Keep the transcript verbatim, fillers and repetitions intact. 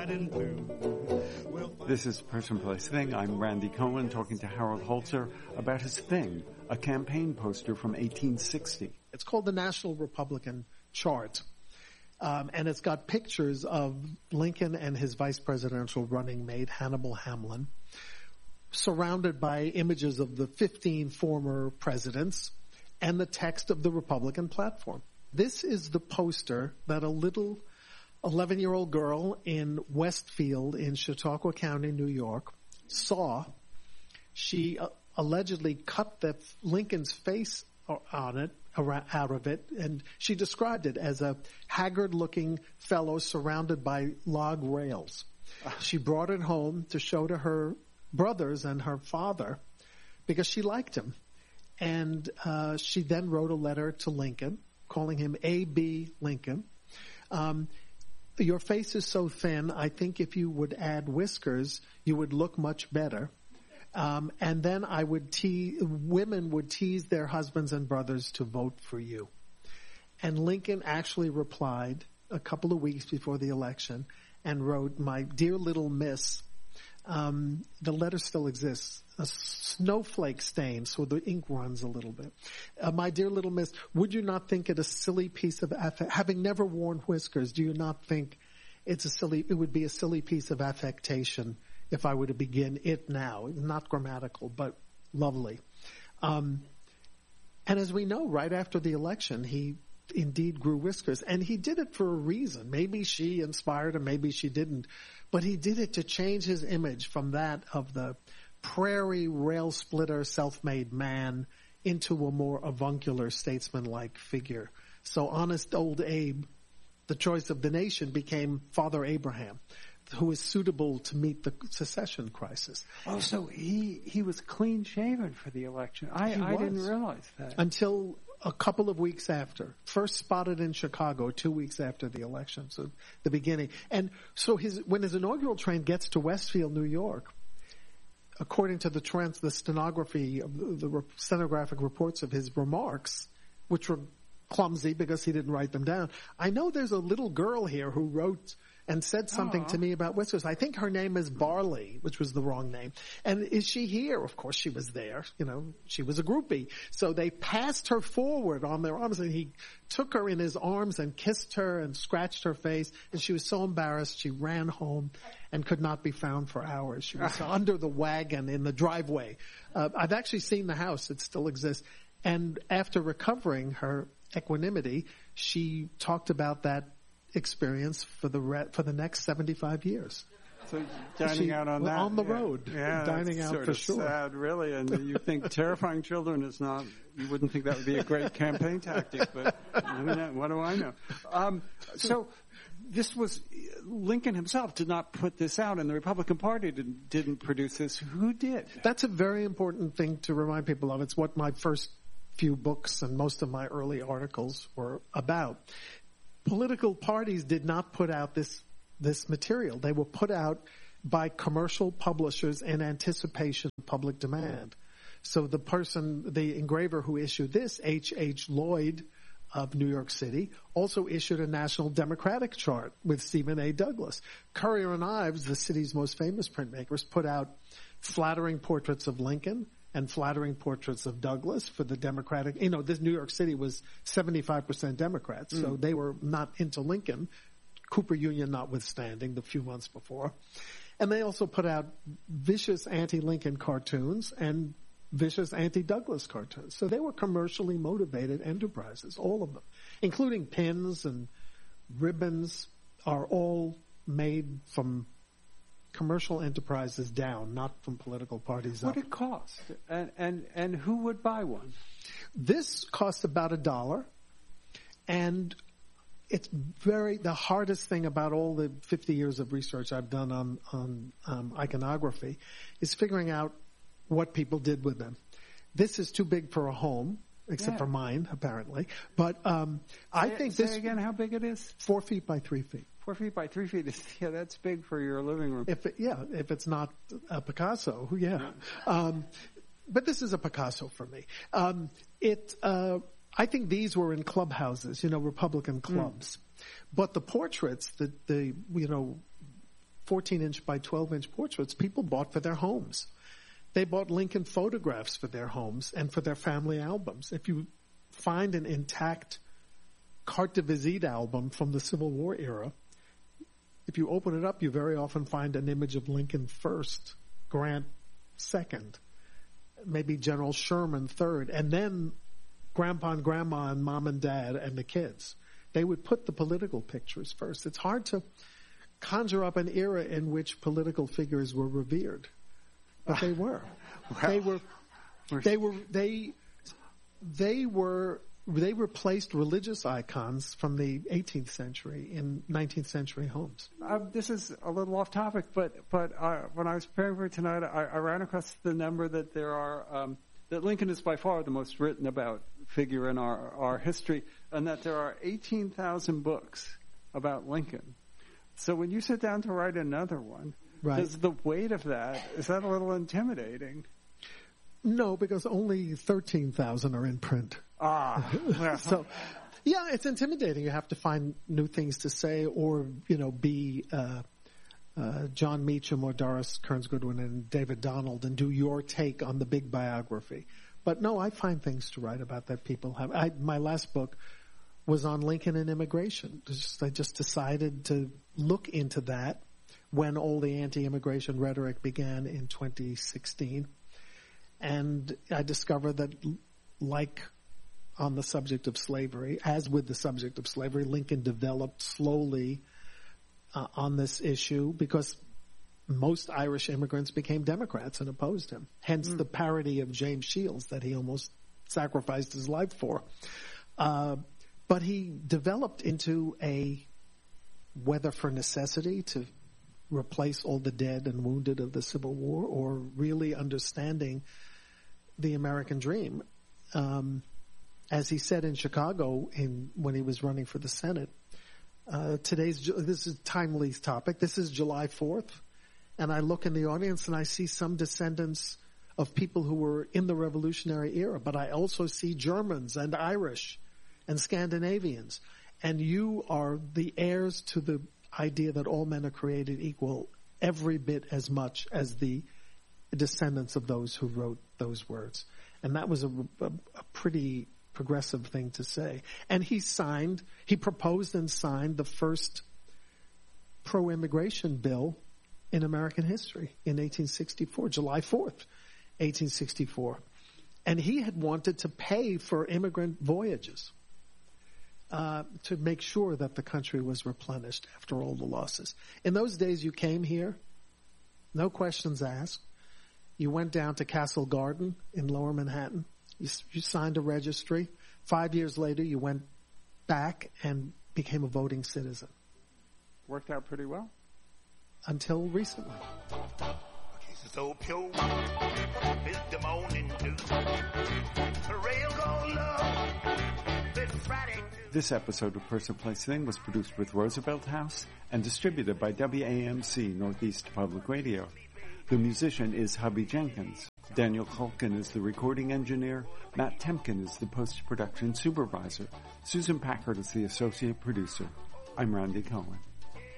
white and blue. We'll This is Person, Place, Thing. I'm Randy Cohen talking to Harold Holzer about his Thing, a campaign poster from eighteen sixty. It's called the National Republican Chart. Um, and it's got pictures of Lincoln and his vice presidential running mate, Hannibal Hamlin, surrounded by images of the fifteen former presidents and the text of the Republican platform. This is the poster that a little eleven-year-old girl in Westfield in Chautauqua County, New York, saw. She uh, allegedly cut the Lincoln's face on it, out of it, and she described it as a haggard-looking fellow surrounded by log rails. She brought it home to show to her brothers and her father because she liked him. And uh, she then wrote a letter to Lincoln, calling him A B Lincoln. Um, your face is so thin, I think if you would add whiskers, you would look much better. Um, and then I would te- women would tease their husbands and brothers to vote for you. And Lincoln actually replied a couple of weeks before the election and wrote, "My dear little miss," um, the letter still exists, a snowflake stain, so the ink runs a little bit. Uh, "My dear little miss, would you not think it a silly piece of affect, having never worn whiskers, do you not think it's a silly, it would be a silly piece of affectation if I were to begin it now?" Not grammatical, but lovely. Um, and as we know, right after the election, he indeed grew whiskers. And he did it for a reason. Maybe she inspired him, maybe she didn't. But he did it to change his image from that of the prairie rail splitter self-made man into a more avuncular statesman-like figure. So honest old Abe, the choice of the nation, became Father Abraham, who is suitable to meet the secession crisis. Oh, so he he was clean shaven for the election. I, I didn't realize that. Until a couple of weeks after. First spotted in Chicago two weeks after the election, so the beginning. And so his when his inaugural train gets to Westfield, New York, according to the trans, the stenography, of the, the stenographic reports of his remarks, which were clumsy because he didn't write them down, I know there's a little girl here who wrote and said something Aww. to me about whiskers. I think her name is Barley, which was the wrong name. And is she here? Of course she was there. You know, she was a groupie. So they passed her forward on their arms, and he took her in his arms and kissed her and scratched her face. And she was so embarrassed she ran home and could not be found for hours. She was under the wagon in the driveway. Uh, I've actually seen the house. It still exists. And after recovering her equanimity, she talked about that experience for the re- for the next seventy-five years. So dining she, out on well, that. on the yeah. road. Yeah, dining out sort for of sure. Sad, really. And you think terrifying children is not, you wouldn't think that would be a great campaign tactic, but I mean, what do I know? Um, so this was, Lincoln himself did not put this out, and the Republican Party didn't, didn't produce this. Who did? That's a very important thing to remind people of. It's what my first few books and most of my early articles were about. Political parties did not put out this this material. They were put out by commercial publishers in anticipation of public demand. So the person, the engraver who issued this, H H. Lloyd of New York City, also issued a National Democratic chart with Stephen A. Douglas. Currier and Ives, the city's most famous printmakers, put out flattering portraits of Lincoln and flattering portraits of Douglas for the Democratic. You know, this New York City was seventy-five percent Democrats, mm. so they were not into Lincoln, Cooper Union notwithstanding the few months before. And they also put out vicious anti-Lincoln cartoons and vicious anti-Douglas cartoons. So they were commercially motivated enterprises, all of them, including pins and ribbons, are all made from commercial enterprises down, not from political parties up. What did it cost? And, and, and who would buy one? This cost about a dollar. And it's very, the hardest thing about all the fifty years of research I've done on, on um, iconography is figuring out what people did with them. This is too big for a home, except yeah. for mine, apparently. But um, say, I think say this... again how big it is? Four feet by three feet. Four feet by three feet is, yeah, that's big for your living room. If it, yeah, if it's not a Picasso, yeah. Um, but this is a Picasso for me. Um, it, uh, I think these were in clubhouses, you know, Republican clubs. Mm. But the portraits, the, the, you know, fourteen inch by twelve inch portraits people bought for their homes. They bought Lincoln photographs for their homes and for their family albums. If you find an intact carte de visite album from the Civil War era, if you open it up, you very often find an image of Lincoln first, Grant second, maybe General Sherman third, and then Grandpa and Grandma and Mom and Dad and the kids. They would put the political pictures first. It's hard to conjure up an era in which political figures were revered, but they were. Well, they were. They were. They. They were. They replaced religious icons from the eighteenth century in nineteenth century homes. Uh, this is a little off topic, but but uh, when I was preparing for tonight, I, I ran across the number that there are um, that Lincoln is by far the most written about figure in our our history, and that there are eighteen thousand books about Lincoln. So when you sit down to write another one, right. does the weight of that, is that a little intimidating? No, because only thirteen thousand are in print. Ah, well. So, yeah, it's intimidating. You have to find new things to say, or you know, be uh, uh, John Meacham or Doris Kearns Goodwin and David Donald, and do your take on the big biography. But no, I find things to write about that people have. I, my last book was on Lincoln and immigration. Just, I just decided to look into that when all the anti-immigration rhetoric began in twenty sixteen, and I discovered that, like on the subject of slavery, as with the subject of slavery, Lincoln developed slowly uh, on this issue because most Irish immigrants became Democrats and opposed him. Hence mm. the parody of James Shields that he almost sacrificed his life for. Uh, but he developed into a, whether for necessity to replace all the dead and wounded of the Civil War, or really understanding the American dream. Um, As he said in Chicago in, when he was running for the Senate, uh, today's, this is a timely topic. This is July fourth. And I look in the audience and I see some descendants of people who were in the Revolutionary era, but I also see Germans and Irish and Scandinavians. And you are the heirs to the idea that all men are created equal every bit as much as the descendants of those who wrote those words. And that was a, a, a pretty progressive thing to say. And he signed, he proposed and signed the first pro-immigration bill in American history in eighteen sixty-four, July fourth, eighteen sixty-four. And he had wanted to pay for immigrant voyages uh, to make sure that the country was replenished after all the losses. In those days, you came here, no questions asked. You went down to Castle Garden in Lower Manhattan. You, you signed a registry. Five years later, you went back and became a voting citizen. Worked out pretty well. Until recently. So pure is the morning dew. Rail gone love. Friday. This episode of Person, Place, Thing was produced with Roosevelt House and distributed by W A M C Northeast Public Radio. The musician is Hubby Jenkins. Daniel Culkin is the recording engineer. Matt Temkin is the post-production supervisor. Susan Packard is the associate producer. I'm Randy Cohen.